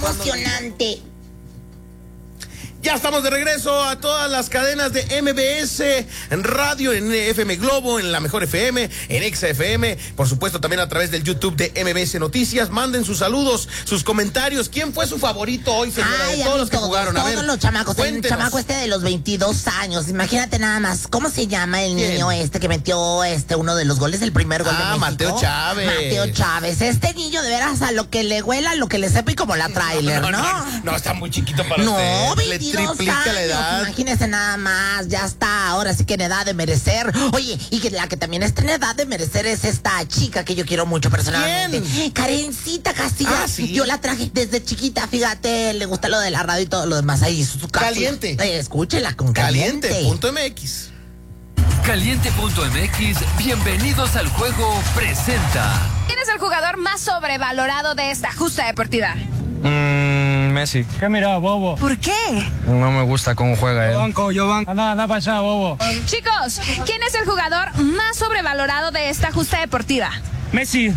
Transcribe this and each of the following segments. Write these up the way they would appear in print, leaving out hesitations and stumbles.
emocionante. Ya estamos de regreso a todas las cadenas de MBS en radio, en FM Globo, en La Mejor FM, en Exa FM, por supuesto también a través del YouTube de MBS Noticias. Manden sus saludos, sus comentarios. ¿Quién fue su favorito hoy, señora? Ay, de todos los que jugaron. Todos los chamacos. Cuéntenos. El chamaco de los 22 años. Imagínate nada más. ¿Cómo se llama el niño que metió uno de los goles, el primer gol de México? Mateo Chávez. Mateo Chávez. Este niño, de veras, a lo que le huela, lo que le sepa y como la trailer, ¿no? No, está muy chiquito para usted. No, 22 triplica la edad. Imagínese nada más, ya está, ahora sí que en edad de merecer. Oye, y que la que también está en edad de merecer es esta chica que yo quiero mucho personalmente. ¿Quién? Karencita Castillo. ¿Sí? Yo la traje desde chiquita, fíjate, le gusta lo de la radio y todo lo demás ahí. Su Caliente. Escúchela con Caliente. Caliente.mx. Caliente.mx, bienvenidos al juego, presenta. ¿Quién es el jugador más sobrevalorado de esta justa deportiva? Messi. ¿Qué mira, bobo? ¿Por qué? No me gusta cómo juega él. Yo banco. Anda para allá, bobo. Chicos, ¿quién es el jugador más sobrevalorado de esta justa deportiva? Messi.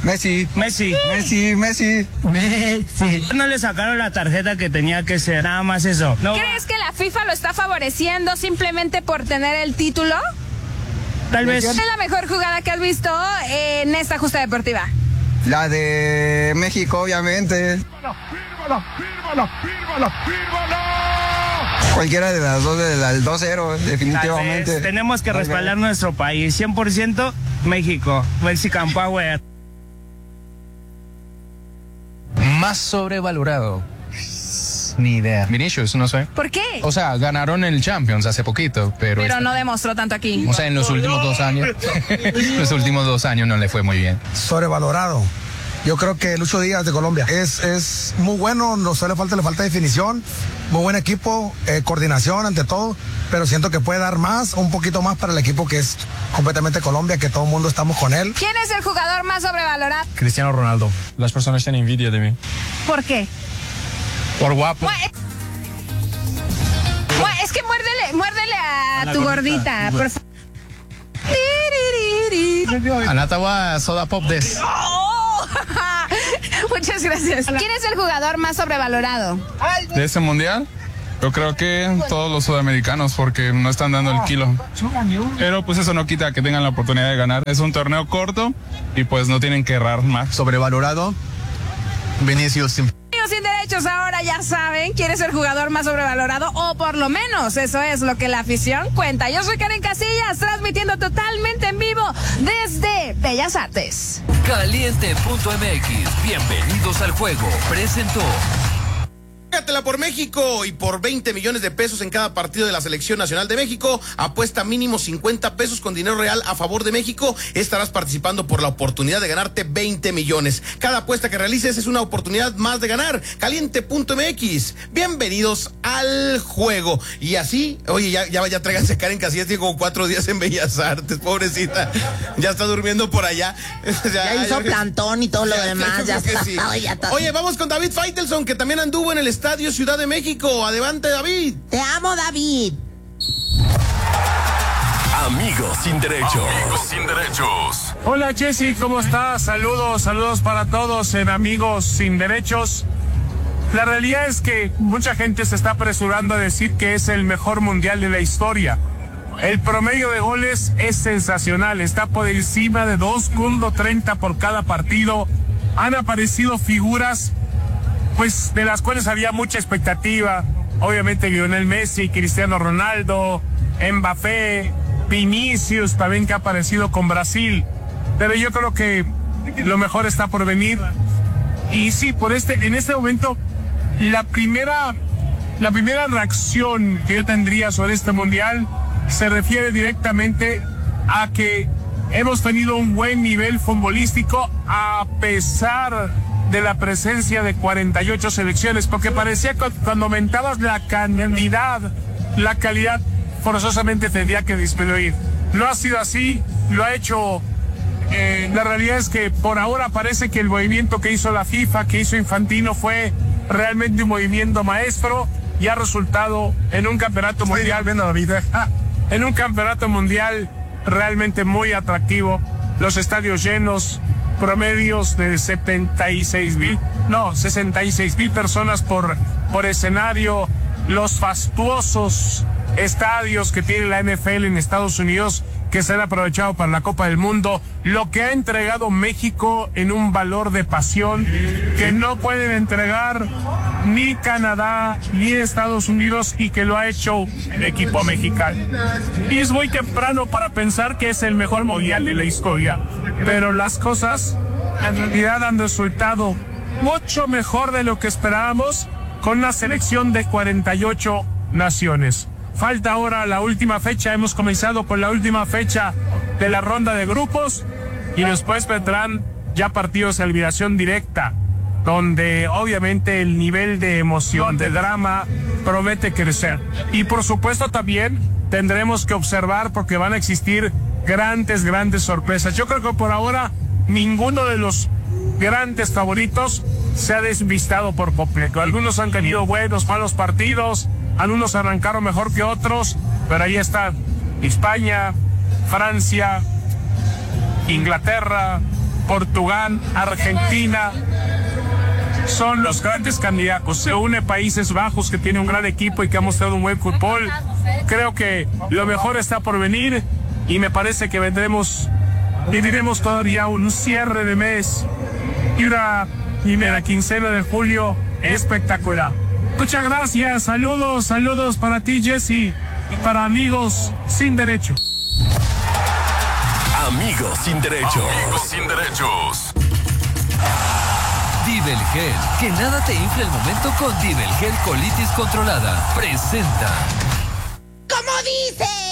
No le sacaron la tarjeta que tenía que ser, nada más eso. No. ¿Crees que la FIFA lo está favoreciendo simplemente por tener el título? Tal vez. ¿Cuál es la mejor jugada que has visto en esta justa deportiva? La de México, obviamente. ¡Fírmala! Cualquiera de las dos, del 2-0, definitivamente. Tenemos que respaldar nuestro país, 100% México, Mexican Power. Más sobrevalorado. Ni idea. Vinicius, no sé. ¿Por qué? O sea, ganaron el Champions hace poquito, pero no demostró tanto aquí. O sea, en los últimos 2 años. Los últimos 2 años no le fue muy bien. Sobrevalorado. Yo creo que Lucho Díaz de Colombia es muy bueno, le falta definición, muy buen equipo, coordinación ante todo, pero siento que puede dar más, un poquito más para el equipo que es completamente Colombia, que todo el mundo estamos con él. ¿Quién es el jugador más sobrevalorado? Cristiano Ronaldo. Las personas tienen envidia de mí. ¿Por qué? Por guapo. Es que muérdele a tu gordita, por favor. Anatawa Soda Pop Des. Muchas gracias. ¿Quién es el jugador más sobrevalorado? ¿De ese mundial? Yo creo que todos los sudamericanos, porque no están dando el kilo. Pero pues eso no quita que tengan la oportunidad de ganar. Es un torneo corto y pues no tienen que errar más. Sobrevalorado. Vinicius. Sin derechos ahora ya saben quién es el jugador más sobrevalorado, o por lo menos eso es lo que la afición cuenta. Yo soy Karen Casillas, transmitiendo totalmente en vivo desde Bellas Artes. Caliente.mx, bienvenidos al juego, presentó. Juégatela por México y por 20 millones de pesos en cada partido de la Selección Nacional de México. Apuesta mínimo 50 pesos con dinero real a favor de México. Estarás participando por la oportunidad de ganarte 20 millones. Cada apuesta que realices es una oportunidad más de ganar. Caliente.mx. Bienvenidos al juego. Y así, oye, ya tráiganse Karen Casillas, tiene como 4 días en Bellas Artes, pobrecita. Ya está durmiendo por allá. Ya hizo plantón y todo lo demás. Ya está. Sí. Está. Oye, vamos con David Faitelson, que también anduvo en el Estadio Ciudad de México. Adelante, David. Te amo, David. Amigos sin derechos. Hola, Jessy, ¿cómo estás? Saludos para todos en Amigos sin Derechos. La realidad es que mucha gente se está apresurando a decir que es el mejor mundial de la historia. El promedio de goles es sensacional, está por encima de 2.30 por cada partido. Han aparecido figuras pues de las cuales había mucha expectativa. Obviamente Lionel Messi, Cristiano Ronaldo, Mbappé, Vinicius también, que ha aparecido con Brasil. Pero yo creo que lo mejor está por venir. Y sí, en este momento, la primera reacción que yo tendría sobre este mundial se refiere directamente a que hemos tenido un buen nivel futbolístico a pesar de la presencia de 48 selecciones, porque parecía que cuando aumentabas la cantidad, la calidad forzosamente tendría que disminuir. No ha sido así, lo ha hecho. La realidad es que por ahora parece que el movimiento que hizo la FIFA, que hizo Infantino, fue realmente un movimiento maestro y ha resultado en un campeonato mundial. En un campeonato mundial realmente muy atractivo, los estadios llenos, promedios de 66,000 personas por escenario, los fastuosos estadios que tiene la NFL en Estados Unidos, que se han aprovechado para la Copa del Mundo, lo que ha entregado México en un valor de pasión que no pueden entregar ni Canadá ni Estados Unidos, y que lo ha hecho el equipo mexicano. Y es muy temprano para pensar que es el mejor mundial de la historia, pero las cosas en realidad han resultado mucho mejor de lo que esperábamos, con una selección de 48 naciones. Falta ahora la última fecha. Hemos comenzado con la última fecha de la ronda de grupos, y después vendrán ya partidos de eliminación directa, donde obviamente el nivel de emoción, de drama, promete crecer. Y por supuesto también tendremos que observar, porque van a existir grandes sorpresas. Yo creo que por ahora ninguno de los grandes favoritos se ha desvistado por completo. Algunos han tenido buenos, malos partidos, algunos arrancaron mejor que otros, pero ahí están España, Francia, Inglaterra, Portugal, Argentina. Son los grandes candidatos. Se une Países Bajos, que tiene un gran equipo y que ha mostrado un buen fútbol. Creo que lo mejor está por venir, y me parece que viviremos todavía un cierre de mes y una primera quincena de julio espectacular. Muchas gracias, saludos para ti, Jesse, y para Amigos Sin Derecho. Amigos Sin Derecho. Amigos Sin Derechos. Divelgel, que nada te infle el momento con Divelgel Colitis Controlada. Presenta. ¿Cómo dice?